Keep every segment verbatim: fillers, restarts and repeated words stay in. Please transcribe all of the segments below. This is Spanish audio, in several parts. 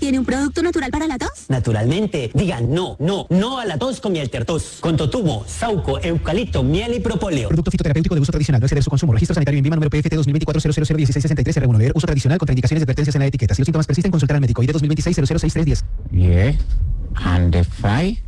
¿tiene un producto natural para la tos? Naturalmente. Digan no, no, no a la tos con miel tertos. Con totumo, sauco, eucalipto, miel y propóleo. Producto fitoterapéutico de uso tradicional. No exceder su consumo. Registro sanitario en Lima, número P F T dos mil veinticuatro cero cero cero dieciséis sesenta y tres R uno. Leer uso tradicional. Contraindicaciones y advertencias en la etiqueta. Si los síntomas persisten, consultar al médico. I D dos mil veintiséis cero cero seis tres diez. Yeah. And the five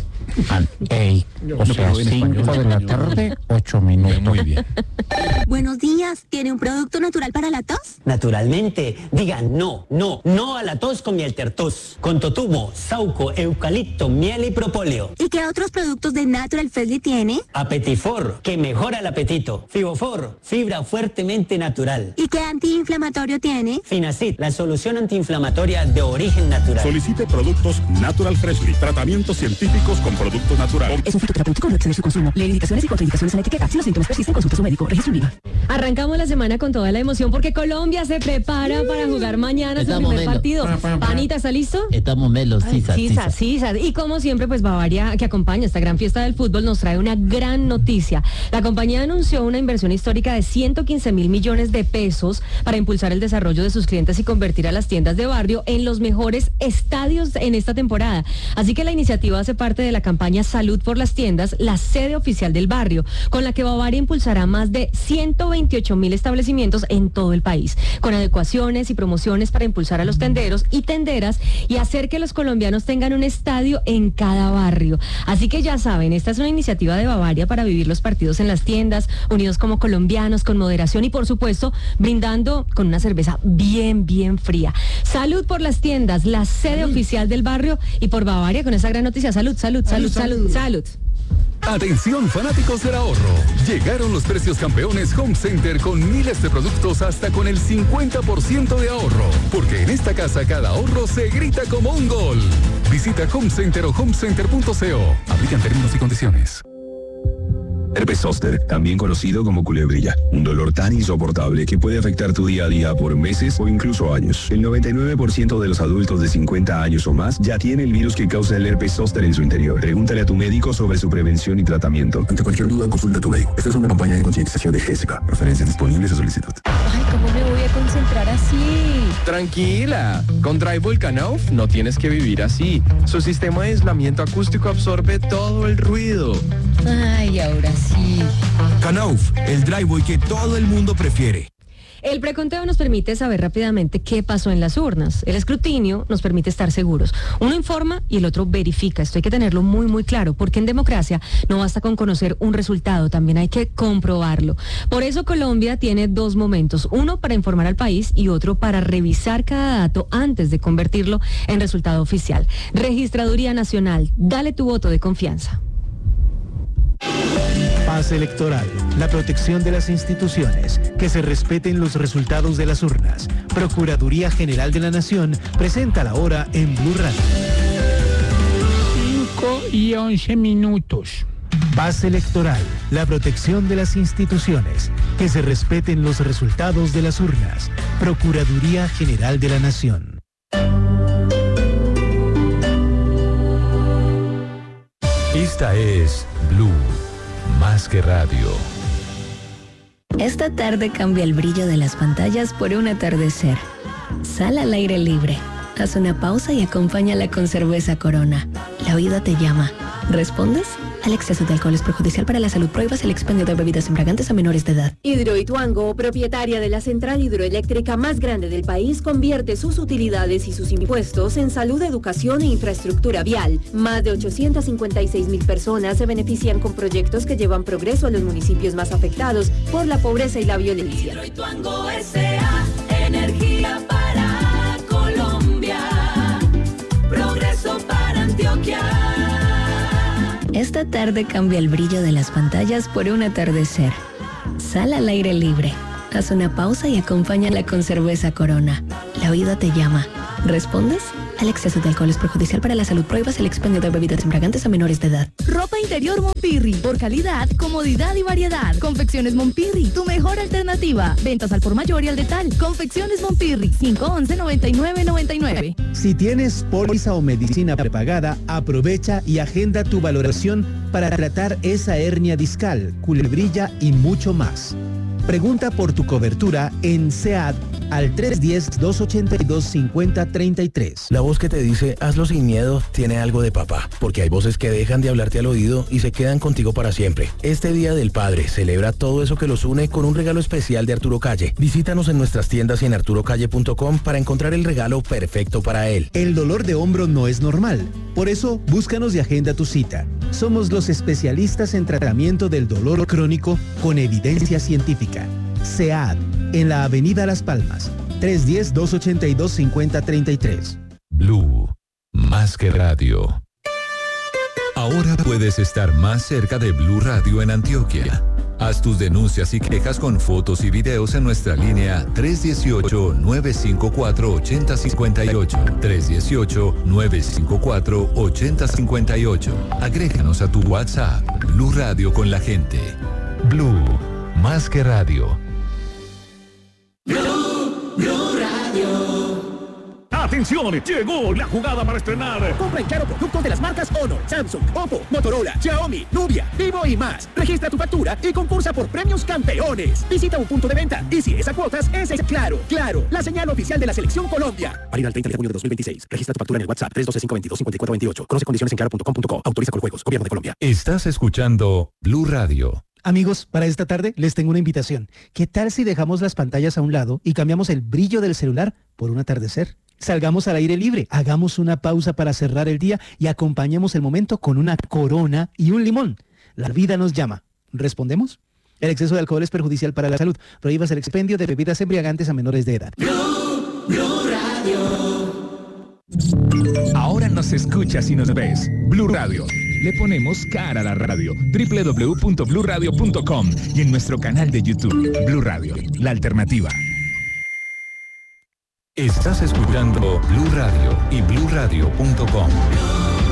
and eight. O sea, cinco de la tarde, ocho minutos. Muy bien. Buenos días, ¿tiene un producto natural para la tos? Naturalmente. Digan no, no, no a la tos con miel tertos. Con totumo, sauco, eucalipto, miel y propóleo. ¿Y qué otros productos de Natural Freshly tiene? Apetifor, que mejora el apetito. Fibofor, fibra fuertemente natural. ¿Y qué antiinflamatorio tiene? Finacid, la solución antiinflamatoria de origen natural. Solicite productos Natural Freshly. Tratamientos científicos con productos naturales. Es un fitoterapéutico, no exceder su consumo. Leer indicaciones y contraindicaciones en la etiqueta. Si los síntomas persisten, consulte a su médico. Registro Viva. Arrancamos la semana con toda la emoción porque Colombia se prepara para jugar mañana su Estamos primer melos. partido. Panita, ¿está listo? Estamos melos, sisas, Sisas, sisas. sisas. Y como siempre, pues Bavaria, que acompaña esta gran fiesta del fútbol, nos trae una gran noticia. La compañía anunció una inversión histórica de ciento quince mil millones de pesos para impulsar el desarrollo de sus clientes y convertir a las tiendas de barrio en los mejores estadios en esta temporada. Así que la iniciativa hace parte de la campaña Salud por las Tiendas, la sede oficial del barrio, con la que Bavaria impulsará más de ciento veintiocho mil establecimientos en todo el país, con adecuaciones y promociones para impulsar a los tenderos y tenderas y hacer que los colombianos tengan un estadio en cada barrio. Así que ya saben, esta es una iniciativa de Bavaria para vivir los partidos en las tiendas, unidos como colombianos, con moderación y por supuesto brindando con una cerveza bien, bien fría. Salud por las Tiendas, la sede oficial del barrio y por Bavaria con esa gran noticia. Salud, salud, salud, salud, salud. Atención fanáticos del ahorro. Llegaron los precios campeones Home Center con miles de productos hasta con el cincuenta por ciento de ahorro. Porque en esta casa cada ahorro se grita como un gol. Visita Home Center o homecenter punto co. Aplican términos y condiciones. Herpes zóster, también conocido como culebrilla, un dolor tan insoportable que puede afectar tu día a día por meses o incluso años. El noventa y nueve por ciento de los adultos de cincuenta años o más ya tiene el virus que causa el herpes zóster en su interior. Pregúntale a tu médico sobre su prevención y tratamiento. Ante cualquier duda, consulta a tu médico. Esta es una campaña de concientización de Jessica. Referencias disponibles a solicitud. Ay, ¿cómo me voy a concentrar así? Tranquila, con Drywall Knauf no tienes que vivir así. Su sistema de aislamiento acústico absorbe todo el ruido. Ay, ahora sí. Knauf, el driveway que todo el mundo prefiere. El preconteo nos permite saber rápidamente qué pasó en las urnas. El escrutinio nos permite estar seguros. Uno informa y el otro verifica. Esto hay que tenerlo muy, muy claro, porque en democracia no basta con conocer un resultado, también hay que comprobarlo. Por eso Colombia tiene dos momentos, uno para informar al país y otro para revisar cada dato antes de convertirlo en resultado oficial. Registraduría Nacional, dale tu voto de confianza. Paz electoral, la protección de las instituciones, que se respeten los resultados de las urnas. Procuraduría General de la Nación presenta la hora en Blue Radio. cinco y once minutos. Paz electoral, la protección de las instituciones, que se respeten los resultados de las urnas. Procuraduría General de la Nación. Esta es Blue, más que radio. Esta tarde cambia el brillo de las pantallas por un atardecer. Sal al aire libre, haz una pausa y acompáñala con cerveza Corona. La vida te llama. ¿Respondes? El exceso de alcohol es perjudicial para la salud. Prohíbas el expendio de bebidas embriagantes a menores de edad. Hidroituango, propietaria de la central hidroeléctrica más grande del país, convierte sus utilidades y sus impuestos en salud, educación e infraestructura vial. Más de ochocientas cincuenta y seis mil personas se benefician con proyectos que llevan progreso a los municipios más afectados por la pobreza y la violencia. Hidroituango S A, energía para Colombia, progreso para Antioquia. Esta tarde cambia el brillo de las pantallas por un atardecer. Sal al aire libre, haz una pausa y acompáñala con cerveza Corona. La vida te llama. ¿Respondes? El exceso de alcohol es perjudicial para la salud. Prohíbas el expendio de bebidas embriagantes a menores de edad. Ropa interior Monpirri. Por calidad, comodidad y variedad. Confecciones Monpirri, tu mejor alternativa. Ventas al por mayor y al detal. Confecciones Monpirri, cinco once, noventa y nueve noventa y nueve. Si tienes póliza o medicina prepagada, aprovecha y agenda tu valoración para tratar esa hernia discal, culebrilla y mucho más. Pregunta por tu cobertura en sead al tres uno cero, dos ocho dos, cinco cero tres tres. La voz que te dice hazlo sin miedo tiene algo de papá, porque hay voces que dejan de hablarte al oído y se quedan contigo para siempre. Este Día del Padre celebra todo eso que los une con un regalo especial de Arturo Calle. Visítanos en nuestras tiendas y en arturo calle punto com para encontrar el regalo perfecto para él. El dolor de hombro no es normal, por eso búscanos y agenda tu cita. Somos los especialistas en tratamiento del dolor crónico con evidencia científica. S E A D, en la Avenida Las Palmas, tres uno cero, dos ocho dos, cinco cero tres tres. Blue, más que radio. Ahora puedes estar más cerca de Blue Radio en Antioquia. Haz tus denuncias y quejas con fotos y videos en nuestra línea tres uno ocho, nueve cinco cuatro, ocho cero cinco ocho. tres uno ocho, nueve cinco cuatro, ocho cero cinco ocho. Agréganos a tu WhatsApp. Blue Radio con la gente. Blue, más que radio. Blue, Blue Radio. ¡Atención! Llegó la jugada para estrenar. Compra en Claro productos de las marcas Honor, Samsung, Oppo, Motorola, Xiaomi, Nubia, Vivo y más. Registra tu factura y concursa por premios campeones. Visita un punto de venta y si es a cuotas, ese es Claro. Claro, la señal oficial de la Selección Colombia. Válida al treinta de junio de dos mil veintiséis. Registra tu factura en el WhatsApp tres uno dos, cinco dos dos, cinco cuatro dos ocho. Conoce condiciones en claro punto com punto co. Autoriza con juegos. Gobierno de Colombia. Estás escuchando Blue Radio. Amigos, para esta tarde les tengo una invitación. ¿Qué tal si dejamos las pantallas a un lado y cambiamos el brillo del celular por un atardecer? Salgamos al aire libre, hagamos una pausa para cerrar el día y acompañemos el momento con una corona y un limón. La vida nos llama. ¿Respondemos? El exceso de alcohol es perjudicial para la salud. Prohíbas el expendio de bebidas embriagantes a menores de edad. Blue, Blue Radio. Ahora nos escuchas y nos ves. Blue Radio. Le ponemos cara a la radio. doble u doble u doble u punto blue radio punto com y en nuestro canal de YouTube. Blue Radio, la alternativa. Estás escuchando Blue Radio y blue radio punto com.